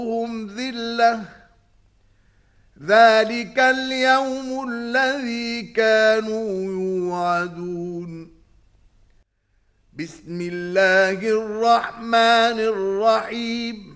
هم ذلة ذلك اليوم الذي كانوا يوعدون. بسم الله الرحمن الرحيم.